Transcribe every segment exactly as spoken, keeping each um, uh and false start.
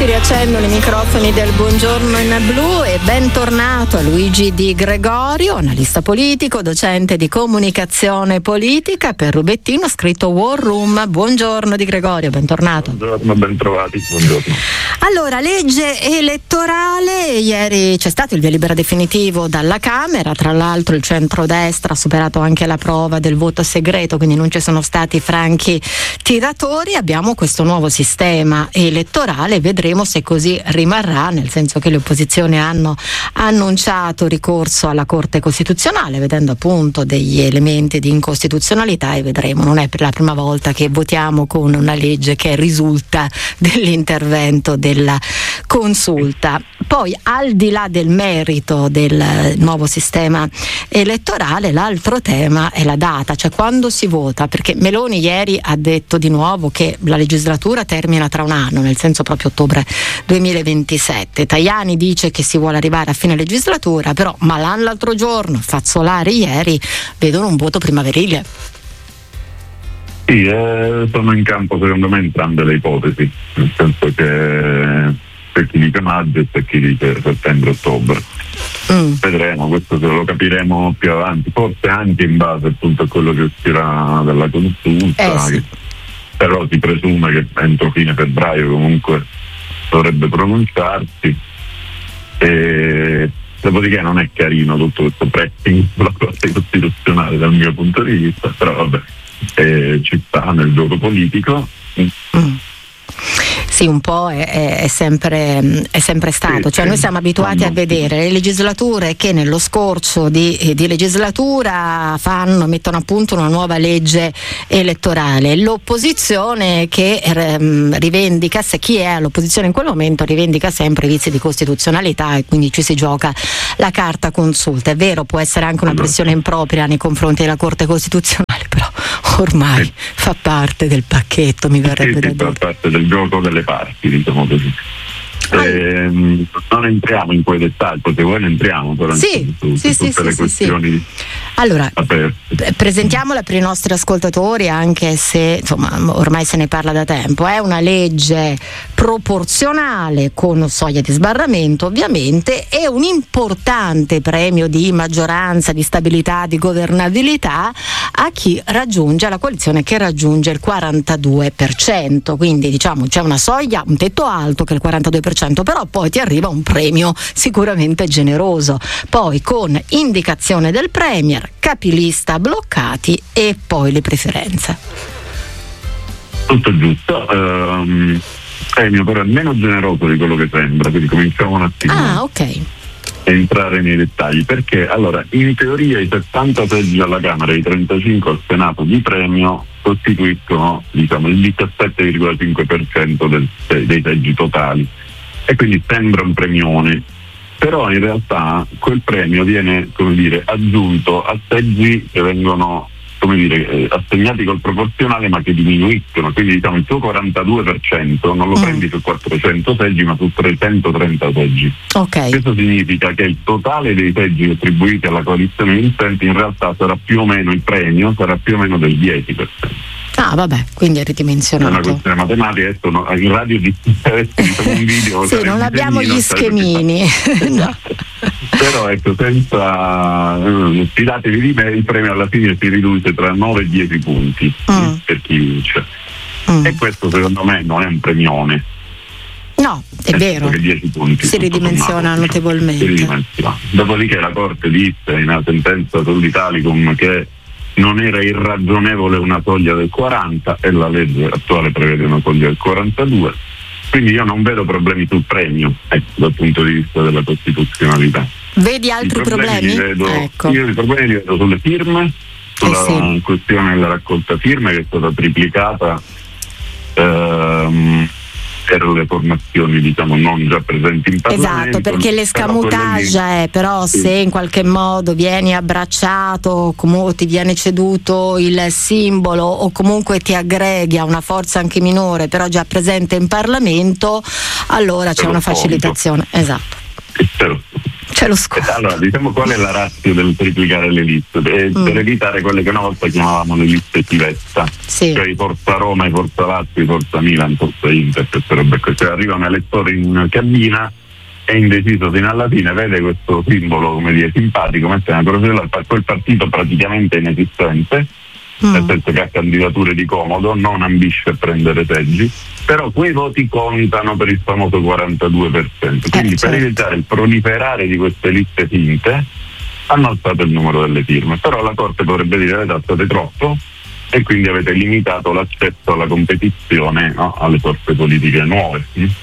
Si riaccendono i microfoni del Buongiorno in Blu e bentornato a Luigi Di Gregorio, analista politico, docente di comunicazione politica per Rubettino, scritto War Room. Buongiorno Di Gregorio, bentornato. Buongiorno, ben trovati, buongiorno. Allora, legge elettorale, ieri c'è stato il via libera definitivo dalla Camera, tra l'altro il centrodestra ha superato anche la prova del voto segreto, quindi non ci sono stati franchi tiratori. Abbiamo questo nuovo sistema elettorale, vedremo se così rimarrà, nel senso che le opposizioni hanno annunciato ricorso alla Corte Costituzionale, vedendo appunto degli elementi di incostituzionalità, e vedremo, non è per la prima volta che votiamo con una legge che risulta dell'intervento della consulta. Poi, al di là del merito del nuovo sistema elettorale, l'altro tema è la data, cioè quando si vota, perché Meloni ieri ha detto di nuovo che la legislatura termina tra un anno, nel senso proprio ottobre duemilaventisette. Tajani dice che si vuole arrivare a fine legislatura, però Malan l'altro giorno, Fazzolari ieri vedono un voto primaverile. Sì, eh, sono in campo secondo me entrambe le ipotesi, nel senso che c'è chi dice maggio e c'è chi dice settembre-ottobre. Mm. Vedremo, questo se lo capiremo più avanti, forse anche in base appunto a quello che uscirà dalla consulta, eh sì. che, però si presume che entro fine febbraio comunque dovrebbe pronunciarsi, e dopodiché non è carino tutto questo pressing sulla Corte Costituzionale dal mio punto di vista, però vabbè, eh, ci sta nel gioco politico. Mm. Sì, un po' è, è, è, sempre, è sempre stato, cioè noi siamo abituati a vedere le legislature che nello scorcio di, di legislatura fanno, mettono a punto una nuova legge elettorale, l'opposizione che ehm, rivendica, se chi è all'opposizione in quel momento rivendica sempre i vizi di costituzionalità, e quindi ci si gioca la carta consulta. È vero, può essere anche una pressione impropria nei confronti della Corte Costituzionale, però ormai sì. fa parte del pacchetto, mi verrebbe sì, da sì, dire. Fa parte del gioco delle parti, diciamo così. Eh, non entriamo in quei dettagli, perché voi ne entriamo però sì, su, sì, su sì, tutte sì, le sì, questioni sì. Allora, aperte. Presentiamola per i nostri ascoltatori, anche se insomma ormai se ne parla da tempo. È una legge proporzionale con soglia di sbarramento, ovviamente, e un importante premio di maggioranza, di stabilità, di governabilità a chi raggiunge, alla coalizione che raggiunge il quarantadue per cento. Quindi diciamo c'è una soglia, un tetto alto che è il quarantadue per cento, però poi ti arriva un premio sicuramente generoso, poi con indicazione del premier, capilista bloccati e poi le preferenze. Tutto giusto, um, premio però è meno generoso di quello che sembra, quindi cominciamo un attimo ah, ok. a entrare nei dettagli, perché allora in teoria i settanta seggi alla Camera e i trentacinque al Senato di premio costituiscono diciamo il diciassette virgola cinque per cento del, dei seggi totali, e quindi sembra un premione, però in realtà quel premio viene, come dire, aggiunto a seggi che vengono, come dire, eh, assegnati col proporzionale ma che diminuiscono, quindi diciamo il tuo quarantadue per cento non lo mm. prendi su quattrocento seggi ma su trecentotrenta seggi. Okay. Questo significa che il totale dei seggi attribuiti alla coalizione vincente in realtà sarà più o meno, il premio sarà più o meno del dieci per cento. Ah vabbè, quindi è ridimensionato. È una questione matematica, adesso no, in radio di un video. Sì, non abbiamo gli schemini. No. Però ecco, senza eh, fidatevi di me, il premio alla fine si riduce tra nove e dieci punti mm. per chi vince. Mm. E questo secondo me non è un premione. No, è Nel vero. dieci punti, si ridimensiona sommato, notevolmente. Diciamo, si ridimensiona. Dopodiché la Corte disse in una sentenza sull'Italicum che non era irragionevole una soglia del quaranta e la legge attuale prevede una soglia del quarantadue, quindi io non vedo problemi sul premio, ecco, dal punto di vista della costituzionalità. Vedi altri I problemi? problemi? Vedo, ecco. Io i problemi li vedo sulle firme, sulla eh sì. questione della raccolta firme che è stata triplicata ehm, per le formazioni diciamo non già presenti in Parlamento. Esatto, perché l'escamotage è però sì. se in qualche modo vieni abbracciato, comunque ti viene ceduto il simbolo o comunque ti aggreghi a una forza anche minore però già presente in Parlamento, allora c'è una facilitazione. Esatto. Però. È lo scopo. Allora, diciamo qual è la ratio del triplicare le liste? Per, mm. per evitare quelle che una volta chiamavamo le liste chivetta, sì. Cioè i Forza Roma, i Forza Lazio, i Forza Milan, i Forza Inter, queste robe qui. Cioè arriva un elettore in cabina, è indeciso fino alla fine, vede questo simbolo, come dire, simpatico, mette una crocella, quel partito praticamente inesistente, mm. nel senso che ha candidature di comodo, non ambisce a prendere seggi, però quei voti contano per il famoso quarantadue per cento. Quindi eh, certo. per evitare il proliferare di queste liste finte hanno alzato il numero delle firme, però la Corte potrebbe dire avete alzate troppo e quindi avete limitato l'accesso alla competizione, no, alle forze politiche nuove.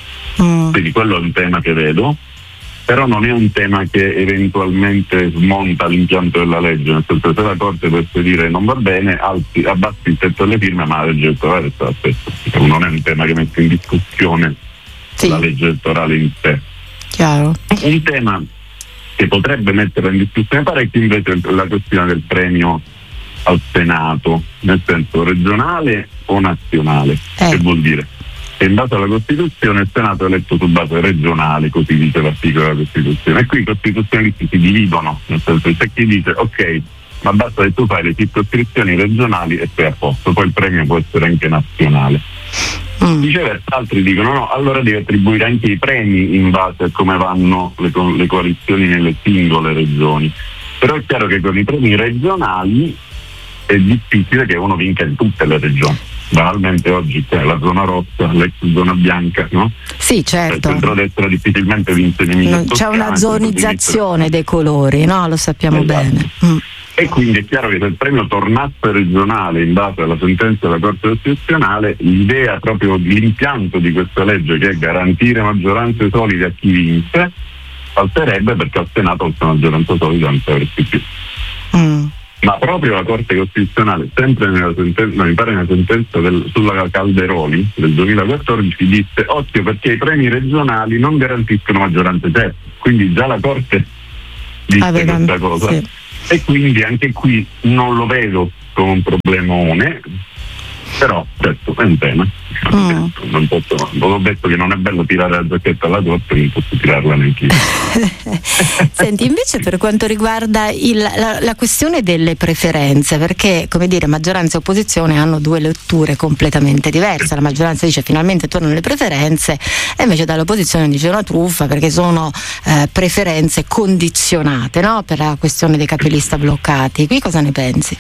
Mm. Quindi quello è un tema che vedo, però non è un tema che eventualmente smonta l'impianto della legge, nel senso, se la Corte potesse dire non va bene, alzi, abbassi il tetto delle firme, ma la legge elettorale sta a tetto. Non è un tema che mette in discussione sì. la legge elettorale in sé. Chiaro. Un tema che potrebbe mettere in discussione parecchio invece è la questione del premio al Senato, nel senso regionale o nazionale, eh. che vuol dire? In base alla Costituzione il Senato è eletto su base regionale, così dice l'articolo della Costituzione, e qui i costituzionalisti si dividono, nel senso che c'è chi dice ok, ma basta che tu fai le circoscrizioni regionali e sei a posto, poi il premio può essere anche nazionale. Mm. Viceversa altri dicono no, allora devi attribuire anche i premi in base a come vanno le, co- le coalizioni nelle singole regioni, però è chiaro che con i premi regionali è difficile che uno vinca in tutte le regioni. Banalmente oggi c'è la zona rossa, l'ex zona bianca, no? Sì, certo. Il centrodestra difficilmente vince in Emilia Toscana. C'è una zonizzazione dei colori, no? Lo sappiamo esatto. bene. Mm. E quindi è chiaro che se il premio tornasse regionale in base alla sentenza della Corte Costituzionale, l'idea proprio l'impianto di questa legge, che è garantire maggioranze solide a chi vince, salterebbe, perché al Senato questa maggioranza solida non si avresti più. Mm. Ma proprio la Corte Costituzionale, sempre nella sentenza, no, mi pare una sentenza del, sulla Calderoli del duemilaquattordici, disse occhio perché i premi regionali non garantiscono maggioranze certe, quindi già la Corte disse Aveva, questa cosa sì. E quindi anche qui non lo vedo come un problemone, però certo è un tema. Mm. Non posso, ho detto che non è bello tirare la giacchetta alla Corte, non posso tirarla neanche io. Senti, invece per quanto riguarda il, la, la questione delle preferenze, perché come dire maggioranza e opposizione hanno due letture completamente diverse. La maggioranza dice finalmente tornano le preferenze e invece dall'opposizione dice una truffa perché sono eh, preferenze condizionate, no? Per la questione dei capilista bloccati. Qui cosa ne pensi?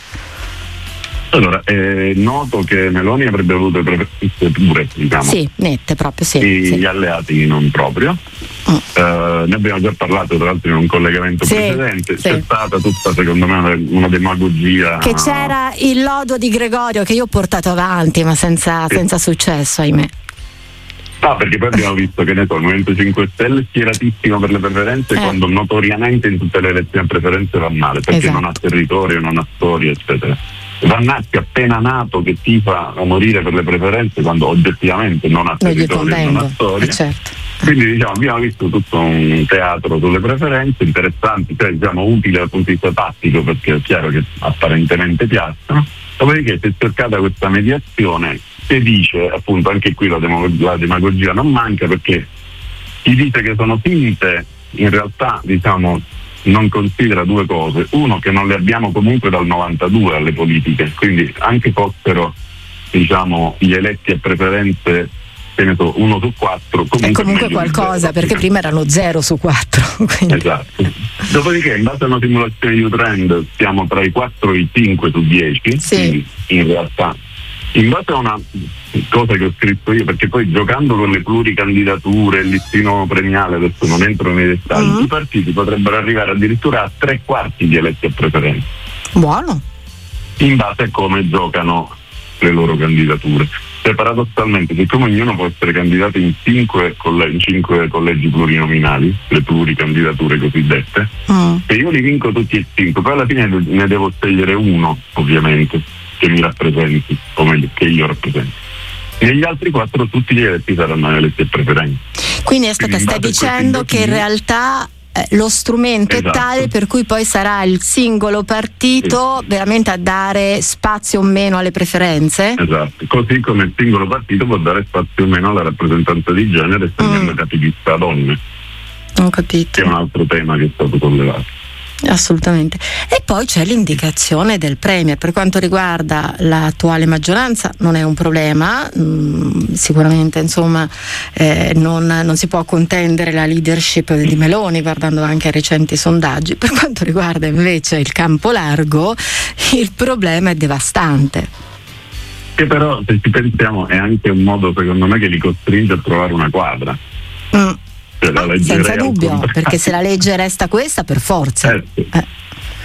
Allora, è noto che Meloni avrebbe avuto preferenze pure, diciamo. Sì, nette proprio, sì. E sì. gli alleati non proprio. Mm. Uh, ne abbiamo già parlato tra l'altro in un collegamento sì, precedente. Sì. C'è stata tutta, secondo me, una demagogia. Che c'era il lodo di Gregorio che io ho portato avanti, ma senza, sì. senza successo, ahimè. No, perché poi abbiamo visto che ne so, il Movimento cinque Stelle schieratissimo per le preferenze eh. quando notoriamente in tutte le elezioni a preferenze va male, perché esatto. non ha territorio, non ha storia, eccetera. Vannacci appena nato che tifa a morire per le preferenze quando oggettivamente non ha territorio e non ha storia. Eh certo. Quindi diciamo abbiamo visto tutto un teatro sulle preferenze interessanti, cioè diciamo utile dal punto di vista tattico perché è chiaro che apparentemente piacciono. Dopodiché si è cercata questa mediazione che dice appunto anche qui la, demag- la demagogia non manca, perché chi dice che sono finte in realtà diciamo non considera due cose: uno, che non le abbiamo comunque dal novantadue alle politiche, quindi anche fossero diciamo gli eletti a preferenze che ne so, uno su quattro comunque, è comunque qualcosa zero, perché prima erano zero su quattro quindi. Esatto. Dopodiché in base a una simulazione U-Trend siamo tra i quattro e i cinque su dieci, sì. Quindi in realtà in base a una cosa che ho scritto io, perché poi giocando con le pluricandidature, il listino premiale, adesso non entro nei dettagli, mm-hmm. i partiti potrebbero arrivare addirittura a tre quarti di eletti a preferenza. Buono. In base a come giocano le loro candidature. Cioè paradossalmente, siccome ognuno può essere candidato in cinque, colle- in cinque collegi plurinominali, le pluricandidature cosiddette, mm. e io li vinco tutti e cinque, poi alla fine ne devo scegliere uno, ovviamente, che mi rappresenti, o meglio, che io rappresenti. Negli altri quattro tutti gli eletti saranno eletti a preferenza. Quindi aspetta, stai dicendo che in realtà eh, lo strumento esatto. è tale per cui poi sarà il singolo partito sì. veramente a dare spazio o meno alle preferenze? Esatto, così come il singolo partito può dare spazio o meno alla rappresentanza di genere, scegliendo mm. capilista donne. Ho capito. Che è un altro tema che è stato sollevato. Assolutamente. E poi c'è l'indicazione del premier. Per quanto riguarda l'attuale maggioranza non è un problema, mm, sicuramente insomma eh, non, non si può contendere la leadership di Meloni, guardando anche ai recenti sondaggi. Per quanto riguarda invece il campo largo, il problema è devastante. Che però, se ci pensiamo, è anche un modo secondo me che li costringe a trovare una quadra. Mm. Ah, senza dubbio, perché se la legge resta questa, per forza. Eh, sì. eh.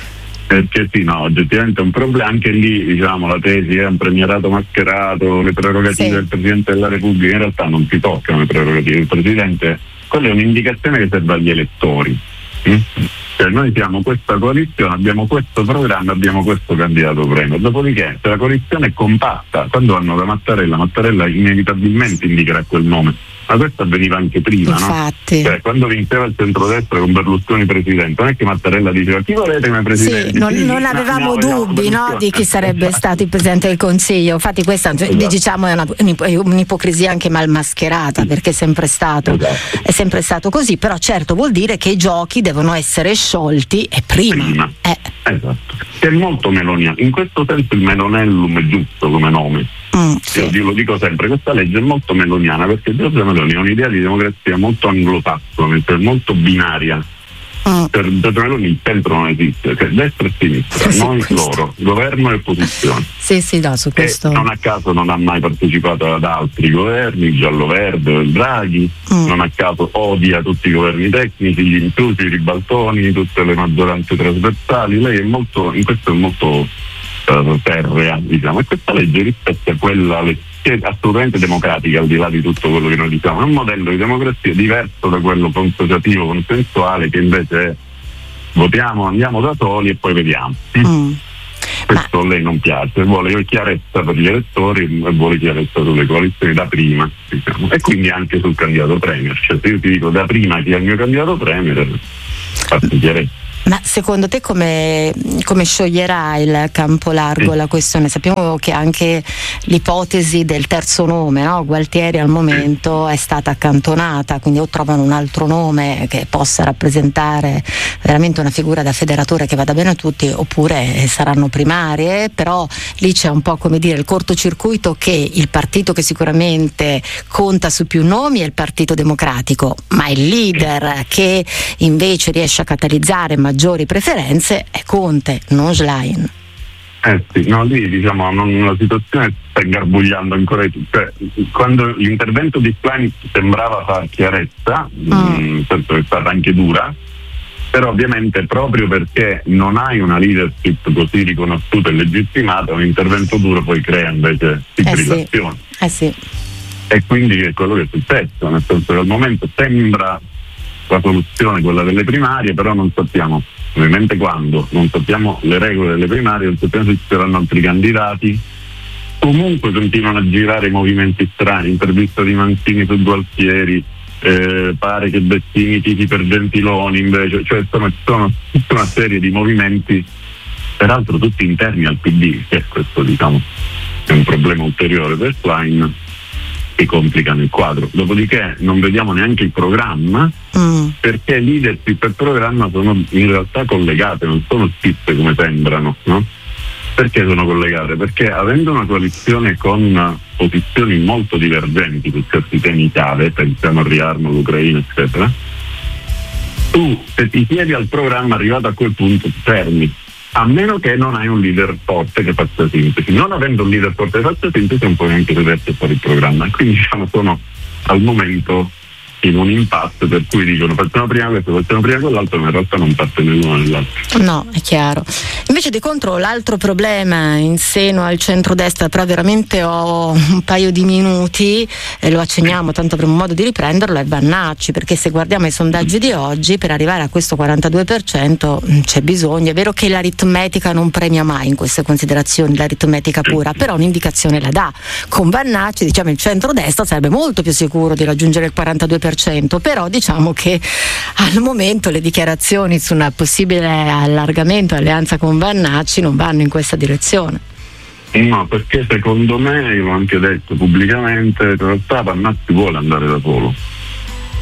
Perché sì, no, oggettivamente è un problema. Anche lì, diciamo, la tesi è un premierato mascherato, le prerogative sì. del Presidente della Repubblica, in realtà non si toccano le prerogative del Presidente. Quella è un'indicazione che serve agli elettori. Mm? Cioè noi siamo questa coalizione, abbiamo questo programma, abbiamo questo candidato premio. Dopodiché, se la coalizione è compatta, quando vanno da Mattarella, Mattarella inevitabilmente indicherà quel nome. Ma questo avveniva anche prima, infatti. No? Cioè, quando vinceva il centrodestra con Berlusconi presidente, non è che Mattarella diceva chi volete come presidente? Sì, non, non avevamo no, dubbi no, di chi sarebbe stato il presidente del Consiglio. Infatti questa esatto. diciamo è una, un'ipocrisia anche mal mascherata, sì. perché è sempre stato esatto. è sempre stato così, però certo vuol dire che i giochi devono essere sciolti e prima. prima. Eh. Esatto. Che è molto meloniano. In questo senso il melonellum è giusto come nome. Mm, sì. Io lo dico sempre, questa legge è molto meloniana perché Giorgia Meloni ha un'idea di democrazia molto anglosassone, cioè molto binaria. Mm. Per Giorgia Meloni il centro non esiste, cioè destra e sinistra, sì, noi questo. loro, governo e opposizione. Sì, sì, no, su questo. E non a caso non ha mai partecipato ad altri governi, il giallo-verde, il Draghi, mm. non a caso odia tutti i governi tecnici, gli intrusi, i ribaltoni, tutte le maggioranze trasversali. Lei è molto, in questo è molto terrea, diciamo, e questa legge rispetta quella che è assolutamente democratica, al di là di tutto quello che noi diciamo, è un modello di democrazia diverso da quello consociativo consensuale che invece è votiamo, andiamo da soli e poi vediamo. Mm. Questo Ma... lei non piace, vuole chiarezza per gli elettori e vuole chiarezza sulle coalizioni da prima, diciamo. E quindi anche sul candidato premier, cioè se io ti dico da prima chi è il mio candidato premier, fatti chiarezza. Ma secondo te come, come scioglierà il campo largo la questione? Sappiamo che anche l'ipotesi del terzo nome, no? Gualtieri al momento è stata accantonata, quindi o trovano un altro nome che possa rappresentare veramente una figura da federatore che vada bene a tutti, oppure saranno primarie, però lì c'è un po' come dire il cortocircuito che il partito che sicuramente conta su più nomi è il Partito Democratico, ma il leader che invece riesce a catalizzare maggiori preferenze è Conte, non Schlein. Eh sì, no, lì diciamo non, la situazione sta ingarbugliando ancora di più. Cioè, quando l'intervento di Schlein sembrava far chiarezza, mm. mh, certo è stata anche dura, però ovviamente proprio perché non hai una leadership così riconosciuta e legittimata, un intervento duro poi crea invece fibrillazione. Eh sì. Eh sì. E quindi è quello che è successo, nel senso che al momento sembra la soluzione quella delle primarie, però non sappiamo ovviamente quando, non sappiamo le regole delle primarie, non sappiamo se ci saranno altri candidati. Comunque continuano a girare movimenti strani, intervista di Mancini su Gualtieri, eh, pare che Bettini tifi per Gentiloni invece, cioè sono, sono tutta una serie di movimenti, peraltro tutti interni al P D, che questo diciamo è un problema ulteriore per Schlein, che complicano il quadro. Dopodiché non vediamo neanche il programma, mm. perché leadership e programma sono in realtà collegate, non sono spisse come sembrano, no? Perché sono collegate? Perché avendo una coalizione con posizioni molto divergenti su certi temi chiave, pensiamo al riarmo, l'Ucraina, eccetera, tu se ti chiedi al programma arrivato a quel punto ti fermi, a meno che non hai un leader forte che faccia sintesi. Non avendo un leader forte che faccia sintesi non puoi neanche sederti a fare il programma. Quindi diciamo sono al momento in un impasse per cui dicono facciamo prima questo, facciamo prima quell'altro, ma in realtà non parte nell'uno nell'altro. No, è chiaro. Invece di contro l'altro problema in seno al centrodestra, però veramente ho un paio di minuti e lo accenniamo tanto per un modo di riprenderlo, è Vannacci, perché se guardiamo i sondaggi di oggi per arrivare a questo quarantadue per cento c'è bisogno. È vero che l'aritmetica non premia mai in queste considerazioni, l'aritmetica pura, però un'indicazione la dà. Con Vannacci diciamo il centrodestra sarebbe molto più sicuro di raggiungere il quarantadue per cento, però diciamo che al momento le dichiarazioni su un possibile allargamento alleanza con Vannacci non vanno in questa direzione. No, perché secondo me, io l'ho anche detto pubblicamente, in realtà Vannacci vuole andare da solo.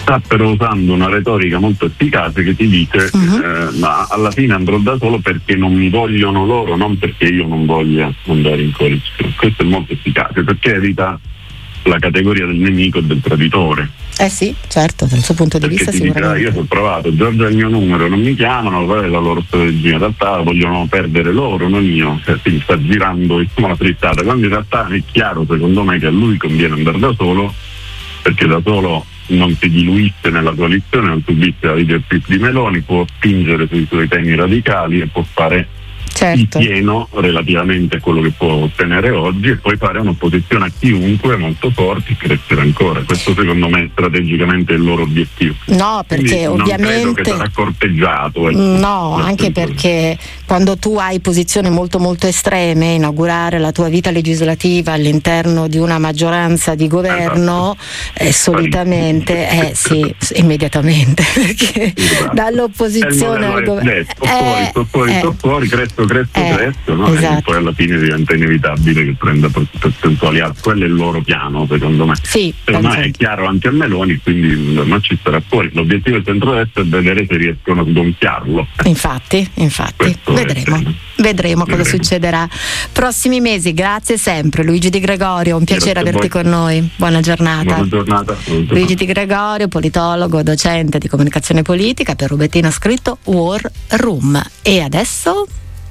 sta però usando una retorica molto efficace che ti dice uh-huh. eh, ma alla fine andrò da solo perché non mi vogliono loro, non perché io non voglia andare in coalizione. Questo è molto efficace perché evita la categoria del nemico e del traditore. Eh sì, certo, dal suo punto di perché vista ti sicuramente. Dica, io sono provato, Giorgia è il mio numero, non mi chiamano, qual è la loro strategia? In realtà vogliono perdere loro, non io, cioè, quindi sta girando la frittata, quando in realtà è chiaro secondo me che a lui conviene andare da solo, perché da solo non si diluisce nella coalizione, non subisce la leadership di Meloni, può spingere sui suoi temi radicali e può fare certo. il pieno relativamente a quello che può ottenere oggi e poi fare un'opposizione a chiunque molto forte e crescere ancora. Questo secondo me strategicamente è il loro obiettivo. No, perché quindi ovviamente non credo che sarà corteggiato. Ecco, no, anche perché quando tu hai posizioni molto molto estreme, inaugurare la tua vita legislativa all'interno di una maggioranza di governo esatto. eh, solitamente eh, sì, immediatamente perché esatto. dall'opposizione al governo sto fuori, sto fuori, eh, sto fuori, cresto, cresto, eh, cresto, no? esatto. E poi alla fine diventa inevitabile che prenda percentuali alte. Quello è il loro piano, secondo me. Sì, secondo me è chiaro anche a Meloni, quindi non ci sarà fuori. L'obiettivo del centrodestra è vedere se riescono a sgonfiarlo. Infatti, infatti. Questo vedremo, vedremo cosa vedremo. succederà prossimi mesi. Grazie sempre Luigi Di Gregorio, un piacere Grazie averti con noi. Buona giornata. Buona giornata. Buona giornata. Luigi Di Gregorio, politologo, docente di comunicazione politica, per Rubettino ha scritto War Room. E adesso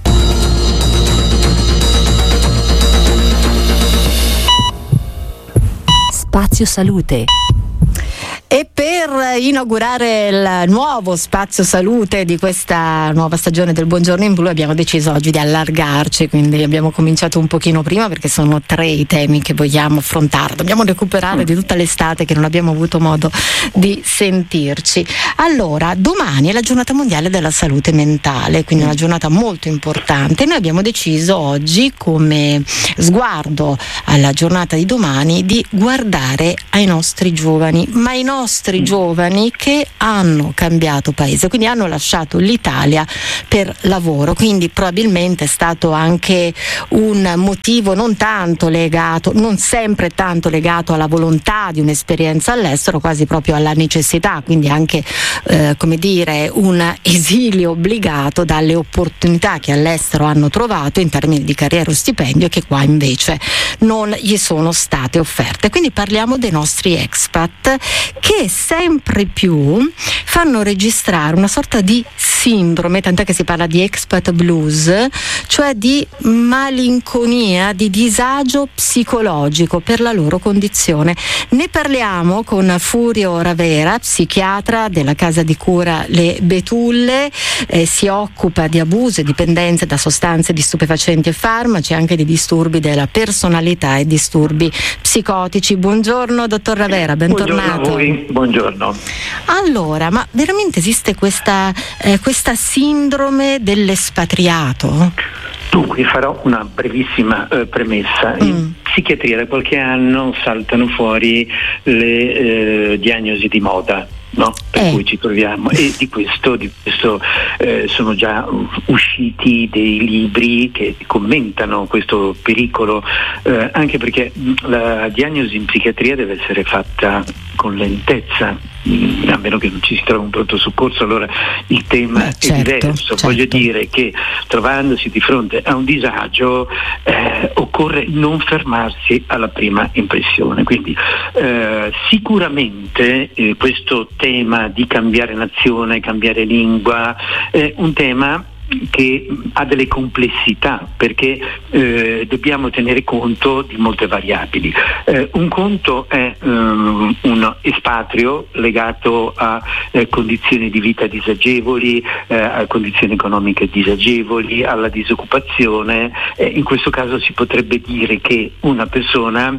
Spazio Salute. E per inaugurare il nuovo Spazio Salute di questa nuova stagione del Buongiorno in Blu abbiamo deciso oggi di allargarci, quindi abbiamo cominciato un pochino prima perché sono tre i temi che vogliamo affrontare. Dobbiamo recuperare di tutta l'estate che non abbiamo avuto modo di sentirci. Allora, domani è la giornata mondiale della salute mentale, quindi una giornata molto importante. Noi abbiamo deciso oggi, come sguardo alla giornata di domani, di guardare ai nostri giovani, ma ai nostri nostri giovani che hanno cambiato paese, quindi hanno lasciato l'Italia per lavoro, quindi probabilmente è stato anche un motivo non tanto legato, non sempre tanto legato alla volontà di un'esperienza all'estero, quasi proprio alla necessità, quindi anche eh, come dire un esilio obbligato dalle opportunità che all'estero hanno trovato in termini di carriera o stipendio che qua invece non gli sono state offerte. Quindi parliamo dei nostri expat che sempre più fanno registrare una sorta di sindrome, tant'è che si parla di expat blues, cioè di malinconia, di disagio psicologico per la loro condizione. Ne parliamo con Furio Ravera, psichiatra della casa di cura Le Betulle, eh, si occupa di abuso e dipendenze da sostanze di stupefacenti e farmaci, anche di disturbi della personalità e disturbi psicotici. Buongiorno dottor Ravera, bentornato. Buongiorno a voi. Buongiorno. Allora, ma veramente esiste questa, eh, questa sindrome dell'espatriato? Dunque, farò una brevissima eh, premessa. Mm. In psichiatria da qualche anno saltano fuori le eh, diagnosi di moda, no? Per eh. cui ci troviamo, e di questo, di questo eh, sono già usciti dei libri che commentano questo pericolo, eh, anche perché la diagnosi in psichiatria deve essere fatta con lentezza, mh, a meno che non ci si trovi un pronto soccorso, allora il tema eh, certo, è diverso. Certo. Voglio dire che trovandosi di fronte a un disagio eh, occorre non fermarsi alla prima impressione, quindi eh, sicuramente eh, questo tema di cambiare nazione, cambiare lingua, è un tema che ha delle complessità, perché eh, dobbiamo tenere conto di molte variabili. Eh, un conto è um, un espatrio legato a eh, condizioni di vita disagevoli, eh, a condizioni economiche disagevoli, alla disoccupazione. Eh, in questo caso si potrebbe dire che una persona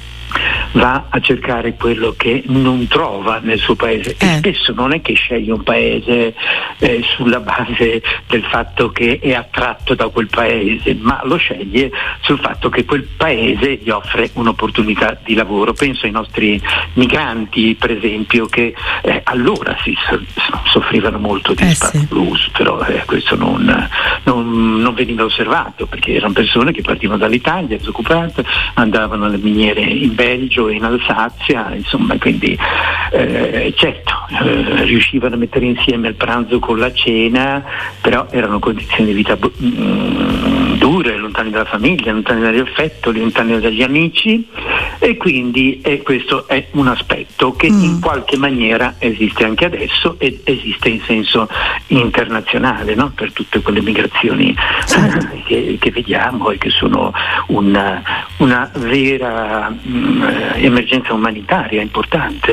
va a cercare quello che non trova nel suo paese, eh. e spesso non è che sceglie un paese eh, sulla base del fatto che è attratto da quel paese, ma lo sceglie sul fatto che quel paese gli offre un'opportunità di lavoro. Penso ai nostri migranti, per esempio, che eh, allora si soffrivano molto di eh spazio sì. blues, però eh, questo non, non, non veniva osservato, perché erano persone che partivano dall'Italia disoccupate, andavano alle miniere in Belgio e in Alsazia, insomma, quindi eh, eh, certo eh, riuscivano a mettere insieme il pranzo con la cena, però erano condizioni di vita bu- mh, dure, lontani dalla famiglia, lontani dall'affetto, lontani dagli amici, e quindi eh, questo è un aspetto che mm. in qualche maniera esiste anche adesso ed esiste in senso internazionale, no? Per tutte quelle migrazioni sì. eh, che, che vediamo e che sono una, una vera mh, emergenza umanitaria importante.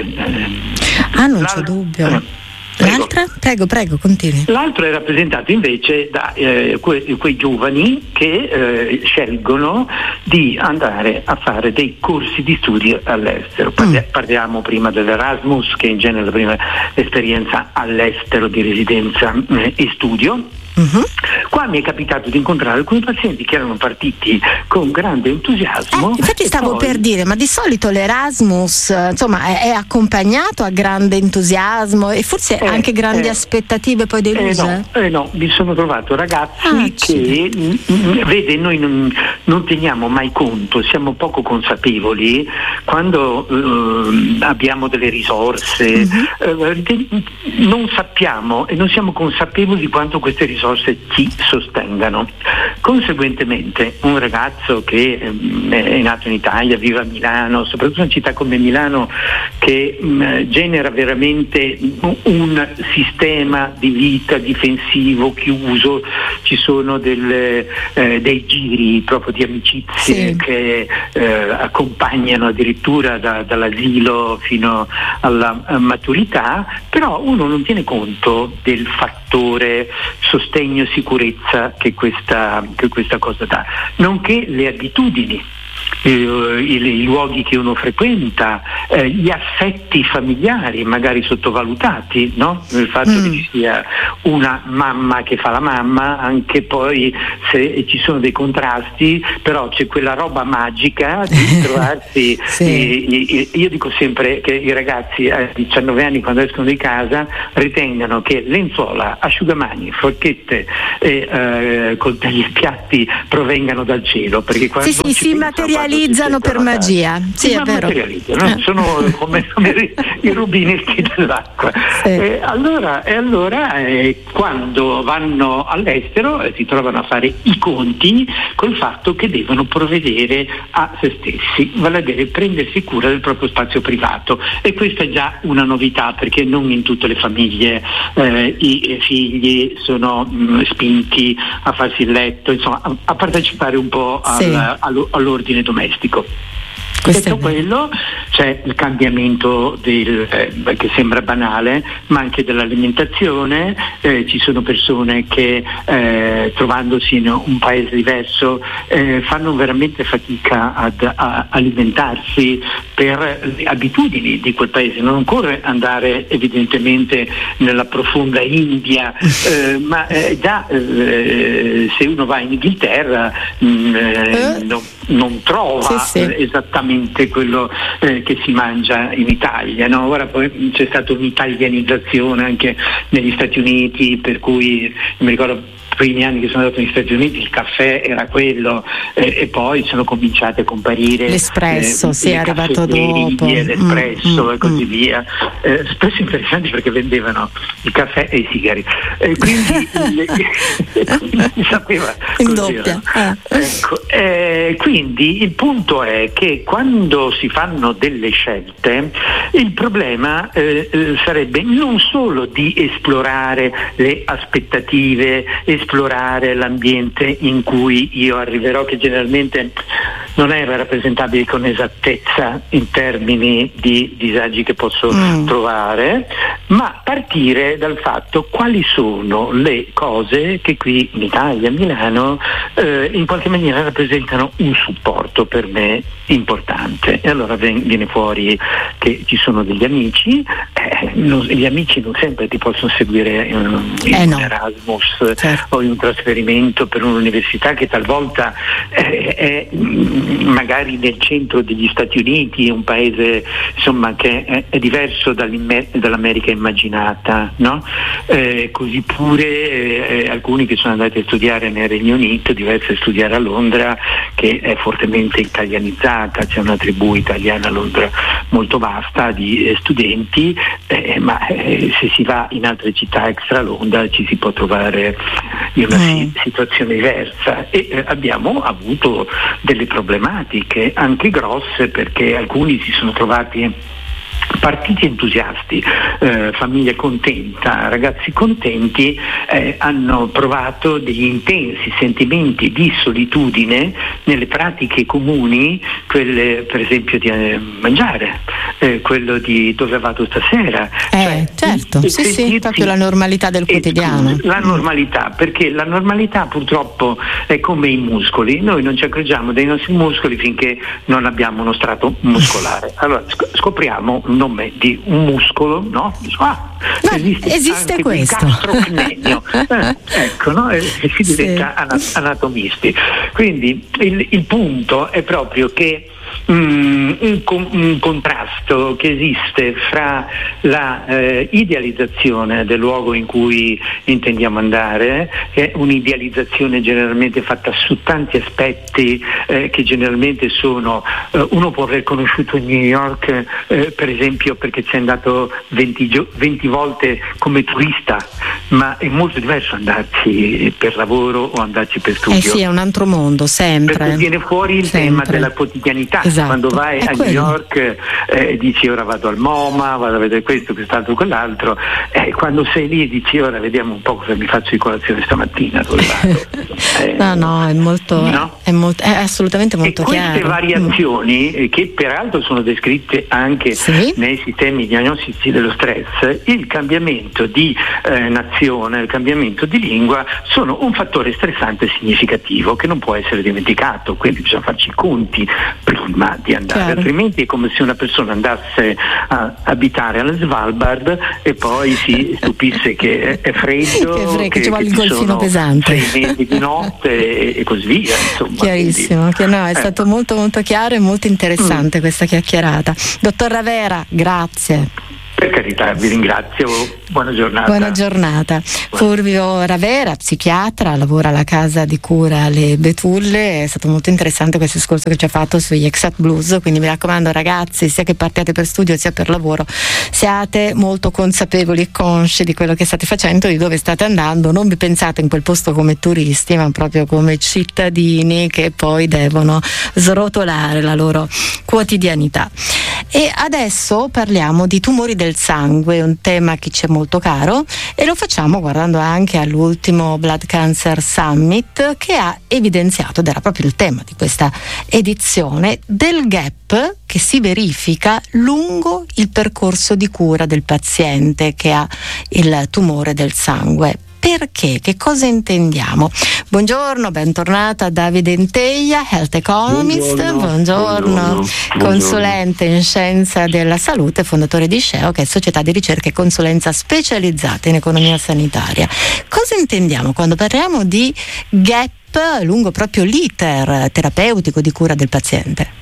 Ah, non c'è dubbio. Eh, L'altra? Prego, prego, continui. L'altro è rappresentato invece da eh, que- quei giovani che eh, scelgono di andare a fare dei corsi di studio all'estero. Parli- mm. Parliamo prima dell'Erasmus, che in genere è la prima esperienza all'estero di residenza eh, e studio. Mm-hmm. Qua mi è capitato di incontrare alcuni pazienti che erano partiti con grande entusiasmo. Eh, infatti stavo poi... per dire, ma di solito l'Erasmus insomma è, è accompagnato a grande entusiasmo e forse eh, anche grandi eh, aspettative poi deluse? Eh no, eh no, mi sono trovato ragazzi ah, che mh, vede, noi non, non teniamo mai conto, siamo poco consapevoli quando uh, abbiamo delle risorse, mm-hmm. uh, non sappiamo e non siamo consapevoli di quanto queste risorse ci sostengano. Conseguentemente un ragazzo che um, è nato in Italia, vive a Milano, soprattutto in una città come Milano che um, genera veramente un sistema di vita difensivo chiuso, ci sono delle, eh, dei giri proprio di amicizie sì. che eh, accompagnano addirittura da, dall'asilo fino alla maturità, però uno non tiene conto del fattore sostegno e sicurezza che questa, che questa cosa dà, nonché le abitudini. I, i, i luoghi che uno frequenta, eh, gli affetti familiari magari sottovalutati, no? Il fatto mm. che ci sia una mamma che fa la mamma, anche poi se ci sono dei contrasti, però c'è quella roba magica di trovarsi sì. i, i, io dico sempre che i ragazzi a diciannove anni quando escono di casa ritengano che lenzuola, asciugamani, forchette e eh, coltelli e piatti provengano dal cielo, perché quando sì, sì, si materializzano per magia, sì, si è vero. No? Sono come, come i rubinetti dell'acqua. Sì. E allora, e allora eh, quando vanno all'estero eh, si trovano a fare i conti col fatto che devono provvedere a se stessi, vale a dire prendersi cura del proprio spazio privato, e questa è già una novità, perché non in tutte le famiglie eh, i figli sono mh, spinti a farsi il letto, insomma a, a partecipare un po' al, sì. all, all'ordine domestico. Detto quello, c'è il cambiamento del, eh, che sembra banale, ma anche dell'alimentazione. Eh, ci sono persone che eh, trovandosi in un paese diverso eh, fanno veramente fatica ad a alimentarsi per le abitudini di quel paese. Non occorre andare evidentemente nella profonda India, eh, ma eh, già eh, se uno va in Inghilterra mh, eh, non, non trova sì, sì. esattamente quello eh, che si mangia in Italia, no? Ora poi c'è stata un'italianizzazione anche negli Stati Uniti, per cui mi ricordo primi anni che sono andato negli Stati Uniti il caffè era quello eh, e poi sono cominciate a comparire l'espresso, eh, sì, è arrivato dopo l'espresso mm, e così mm. via, eh, spesso interessanti perché vendevano il caffè e i sigari, eh, quindi si sapeva in doppia eh. ecco, eh, quindi il punto è che quando si fanno delle scelte il problema eh, sarebbe non solo di esplorare le aspettative, esplorare l'ambiente in cui io arriverò, che generalmente non è rappresentabile con esattezza in termini di disagi che posso mm. trovare, ma partire dal fatto quali sono le cose che qui in Italia, a Milano, eh, in qualche maniera rappresentano un supporto per me importante. E allora viene fuori che ci sono degli amici, eh, non, gli amici non sempre ti possono seguire in, in eh no. un Erasmus, certo. o in un trasferimento per un'università che talvolta eh, è magari nel centro degli Stati Uniti, un paese insomma che è, è diverso dall'America immaginata, no? Eh, così pure eh, alcuni che sono andati a studiare nel Regno Unito, diversi a studiare a Londra, che è fortemente italianizzata, c'è una tribù italiana a Londra molto vasta di eh, studenti, Eh, ma eh, se si va in altre città extra Londra ci si può trovare in una mm. situazione diversa e eh, abbiamo avuto delle problematiche anche grosse, perché alcuni si sono trovati partiti entusiasti, eh, famiglia contenta, ragazzi contenti, eh, hanno provato degli intensi sentimenti di solitudine nelle pratiche comuni, quelle per esempio di eh, mangiare, eh, quello di dove vado stasera. Eh, cioè, certo, sì, sentirsi, sì, proprio la normalità del quotidiano. La normalità, perché la normalità purtroppo è come i muscoli, noi non ci accorgiamo dei nostri muscoli finché non abbiamo uno strato muscolare. Allora scopriamo un nome di un muscolo, no? Ah, esiste, esiste questo. Il eh, ecco, no? E si diventa sì. anatomisti. Quindi il, il punto è proprio che Mm, un, un contrasto che esiste fra la eh, idealizzazione del luogo in cui intendiamo andare, che è un'idealizzazione generalmente fatta su tanti aspetti eh, che generalmente sono eh, uno può aver conosciuto New York eh, per esempio perché ci è andato venti, venti volte come turista, ma è molto diverso andarci per lavoro o andarci per studio. Eh sì, è un altro mondo sempre, perché viene fuori il sempre. tema della quotidianità. Esatto. Quando vai è a quello. New York eh, dici ora vado al MoMA, vado a vedere questo, quest'altro, quell'altro, eh, quando sei lì dici ora vediamo un po' cosa mi faccio di colazione stamattina. Dove vado. Eh, no, no, è molto, no? È, molto è assolutamente molto e queste chiaro. Queste variazioni, mm. che peraltro sono descritte anche sì? nei sistemi diagnostici dello stress, il cambiamento di eh, nazione, il cambiamento di lingua sono un fattore stressante significativo che non può essere dimenticato, quindi bisogna farci i conti prima di andare, chiaro. Altrimenti è come se una persona andasse a abitare alla Svalbard e poi si stupisse che è freddo, che, fre- che, che ci vuole che il golfino pesante, sei mesi di notte e, e così via. Insomma, chiarissimo, quindi, che no, è eh. stato molto molto chiaro e molto interessante mm. questa chiacchierata. Dottor Ravera, grazie. Per carità, vi ringrazio, buona giornata. Buona giornata. Fulvio Ravera, psichiatra, lavora alla casa di cura Le Betulle, è stato molto interessante questo discorso che ci ha fatto sugli Exact Blues, quindi mi raccomando ragazzi, sia che partiate per studio sia per lavoro, siate molto consapevoli e consci di quello che state facendo, di dove state andando, non vi pensate in quel posto come turisti, ma proprio come cittadini che poi devono srotolare la loro quotidianità. E adesso parliamo di tumori del sangue, un tema che ci è molto caro, e lo facciamo guardando anche all'ultimo Blood Cancer Summit, che ha evidenziato, ed era proprio il tema di questa edizione, del gap che si verifica lungo il percorso di cura del paziente che ha il tumore del sangue. Perché? Che cosa intendiamo? Buongiorno, bentornata Davide Integlia, Health Economist, buongiorno, buongiorno, buongiorno. Consulente in scienza della salute, fondatore di SCEO, che è società di ricerca e consulenza specializzata in economia sanitaria. Cosa intendiamo quando parliamo di gap lungo proprio l'iter terapeutico di cura del paziente?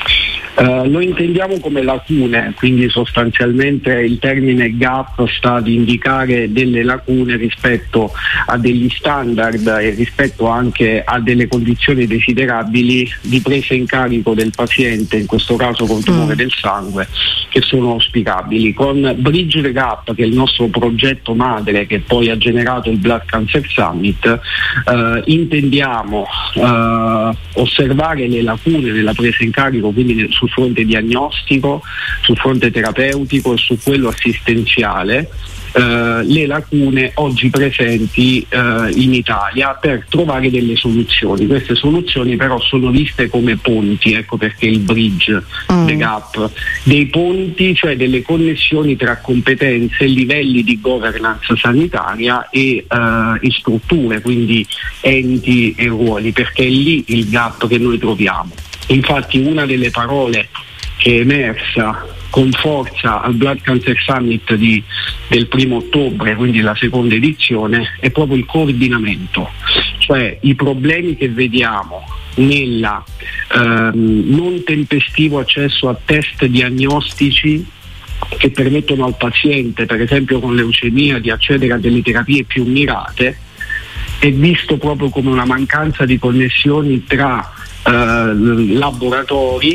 Uh, lo intendiamo come lacune, quindi sostanzialmente il termine gap sta ad indicare delle lacune rispetto a degli standard e rispetto anche a delle condizioni desiderabili di presa in carico del paziente, in questo caso con tumore mm. del sangue, che sono auspicabili. Con Bridge the Gap, che è il nostro progetto madre che poi ha generato il Blood Cancer Summit, uh, intendiamo uh, osservare le lacune nella presa in carico, quindi sul fronte diagnostico, sul fronte terapeutico e su quello assistenziale, eh, le lacune oggi presenti eh, in Italia, per trovare delle soluzioni. Queste soluzioni però sono viste come ponti, ecco perché il bridge, mm. the gap, dei ponti, cioè delle connessioni tra competenze, livelli di governance sanitaria e, eh, e strutture, quindi enti e ruoli, perché è lì il gap che noi troviamo. Infatti una delle parole che è emersa con forza al Blood Cancer Summit di, del primo ottobre, quindi la seconda edizione, è proprio il coordinamento, cioè i problemi che vediamo nella ehm, non tempestivo accesso a test diagnostici che permettono al paziente, per esempio con leucemia, di accedere a delle terapie più mirate, è visto proprio come una mancanza di connessioni tra Uh, laboratori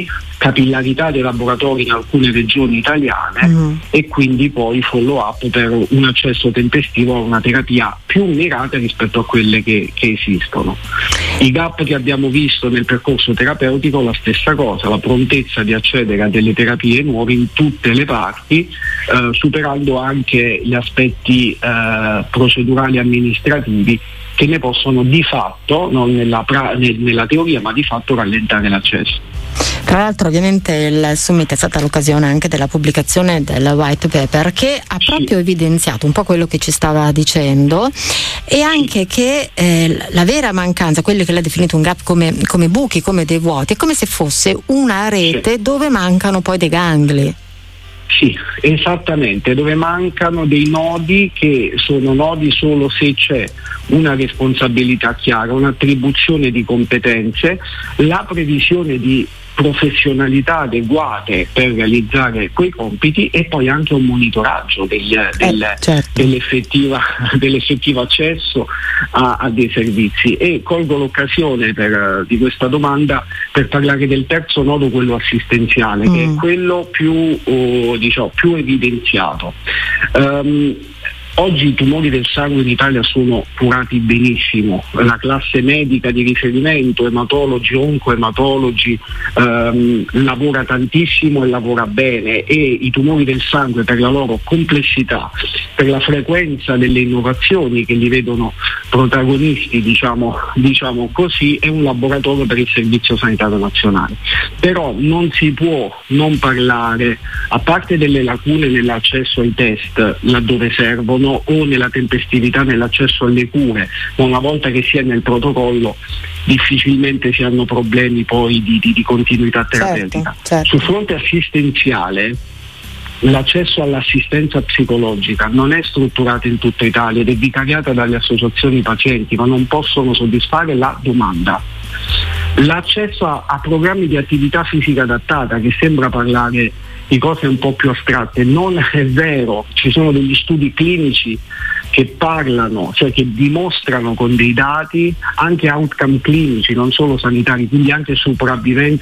capillarità dei laboratori in alcune regioni italiane mm. e quindi poi follow up per un accesso tempestivo a una terapia più mirata rispetto a quelle che, che esistono. I gap che abbiamo visto nel percorso terapeutico, la stessa cosa, la prontezza di accedere a delle terapie nuove in tutte le parti, eh, superando anche gli aspetti eh, procedurali amministrativi che ne possono di fatto, non nella, pra- nella teoria, ma di fatto rallentare l'accesso. Tra l'altro ovviamente il Summit è stata l'occasione anche della pubblicazione del white paper che ha proprio evidenziato un po' quello che ci stava dicendo e anche che eh, la vera mancanza, quello che lei ha definito un gap come, come buchi, come dei vuoti, è come se fosse una rete dove mancano poi dei gangli. Sì, esattamente, dove mancano dei nodi che sono nodi solo se c'è una responsabilità chiara, un'attribuzione di competenze, la previsione di professionalità adeguate per realizzare quei compiti e poi anche un monitoraggio degli, del, eh, certo. dell'effettiva, dell'effettivo accesso a, a dei servizi. E colgo l'occasione per, di questa domanda per parlare del terzo nodo, quello assistenziale, mm. che è quello più, oh, diciamo, più evidenziato. Um, Oggi i tumori del sangue in Italia sono curati benissimo, la classe medica di riferimento, ematologi, oncoematologi, ehm, lavora tantissimo e lavora bene, e i tumori del sangue, per la loro complessità, per la frequenza delle innovazioni che li vedono protagonisti, diciamo, diciamo così, è un laboratorio per il Servizio Sanitario Nazionale. Però non si può non parlare, a parte delle lacune nell'accesso ai test laddove servono, o nella tempestività nell'accesso alle cure, ma una volta che si è nel protocollo difficilmente si hanno problemi poi di, di, di continuità terapeutica. Certo, certo. Sul fronte assistenziale l'accesso all'assistenza psicologica non è strutturato in tutta Italia ed è vicariata dalle associazioni pazienti, ma non possono soddisfare la domanda. L'accesso a, a programmi di attività fisica adattata, che sembra parlare di cose un po' più astratte, non è vero. Ci sono degli studi clinici che parlano, cioè che dimostrano con dei dati anche outcome clinici, non solo sanitari, quindi anche sopravvivenza